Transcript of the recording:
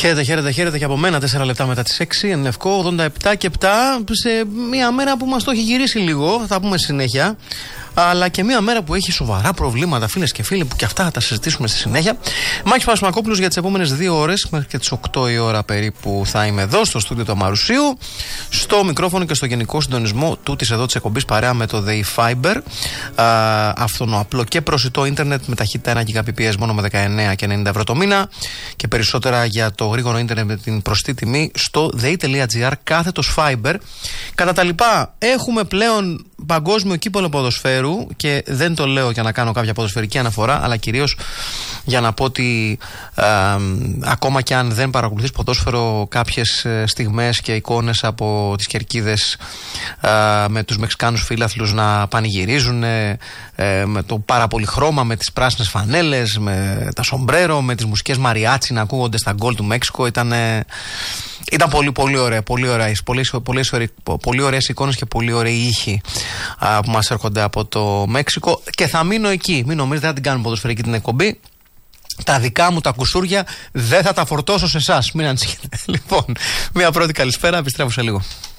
Χαίρετε και από μένα. 4 λεπτά μετά τις 6. Εν Λευκό, 87 και 7. Σε μια μέρα που μας το έχει γυρίσει λίγο. Θα τα πούμε συνέχεια. Αλλά και μια μέρα που έχει σοβαρά προβλήματα, φίλες και φίλοι, που και αυτά θα τα συζητήσουμε στη συνέχεια. Μάκης Παπασημακόπουλος για τις επόμενες 2 ώρες, μέχρι και τις 8 η ώρα περίπου, θα είμαι εδώ στο στούντιο του Αμαρουσίου, στο μικρόφωνο και στο γενικό συντονισμό τούτης εδώ της εκπομπής, παρέα με το The Fiber. Αυτό απλό και προσιτό ίντερνετ με ταχύτητα 1 Gbps μόνο με 19 και 90 ευρώ το μήνα. Και περισσότερα για το γρήγορο ίντερνετ με την προσιτή τιμή στο the.gr/fiber. Κατά τα λοιπά, έχουμε πλέον παγκόσμιο κύπελλο ποδοσφαίρου και δεν το λέω για να κάνω κάποια ποδοσφαιρική αναφορά, αλλά κυρίως για να πω ότι ακόμα και αν δεν παρακολουθείς ποδόσφαιρο, κάποιες στιγμές και εικόνες από τις κερκίδες με τους Μεξικάνους φίλαθλους να πανηγυρίζουν με το πάρα πολύ χρώμα, με τις πράσινες φανέλες, με τα σομπρέρο, με τις μουσικές μαριάτσι να ακούγονται στα γκολ του Μέξικο. Ήταν πολύ ωραία, πολύ ωραίες εικόνες και πολύ ωραίοι ήχοι που μας έρχονται από το Μέξικο, και θα μείνω εκεί. Μην νομίζετε, θα την κάνουμε ποδοσφαιρική την εκπομπή. Τα δικά μου τα κουσούρια δεν θα τα φορτώσω σε εσάς, μην ανησυχείτε. Λοιπόν, μια πρώτη καλησπέρα, επιστρέφω σε λίγο.